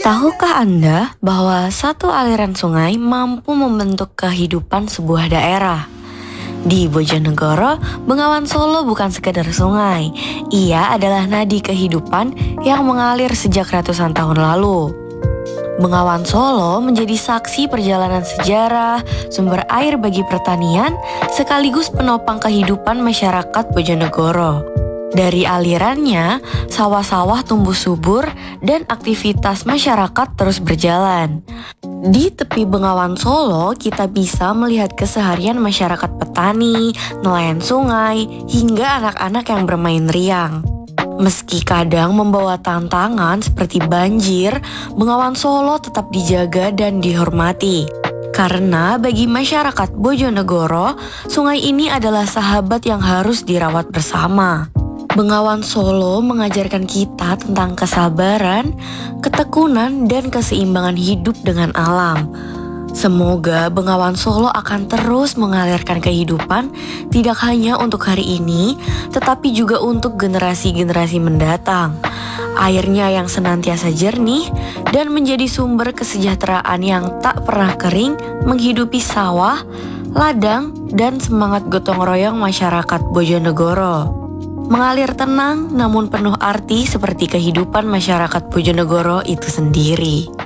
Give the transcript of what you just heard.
Tahukah Anda bahwa satu aliran sungai mampu membentuk kehidupan sebuah daerah? Di Bojonegoro, Bengawan Solo bukan sekedar sungai. Ia adalah nadi kehidupan yang mengalir sejak ratusan tahun lalu. Bengawan Solo menjadi saksi perjalanan sejarah, sumber air bagi pertanian, sekaligus penopang kehidupan masyarakat Bojonegoro. Dari alirannya, sawah-sawah tumbuh subur dan aktivitas masyarakat terus berjalan. Di tepi Bengawan Solo, kita bisa melihat keseharian masyarakat petani, nelayan sungai, hingga anak-anak yang bermain riang. Meski kadang membawa tantangan seperti banjir, Bengawan Solo tetap dijaga dan dihormati. Karena bagi masyarakat Bojonegoro, sungai ini adalah sahabat yang harus dirawat bersama. Bengawan Solo mengajarkan kita tentang kesabaran, ketekunan, dan keseimbangan hidup dengan alam. Semoga Bengawan Solo akan terus mengalirkan kehidupan tidak hanya untuk hari ini, tetapi juga untuk generasi-generasi mendatang. Airnya yang senantiasa jernih dan menjadi sumber kesejahteraan yang tak pernah kering menghidupi sawah, ladang, dan semangat gotong royong masyarakat Bojonegoro. Mengalir tenang namun penuh arti seperti kehidupan masyarakat Bojonegoro itu sendiri.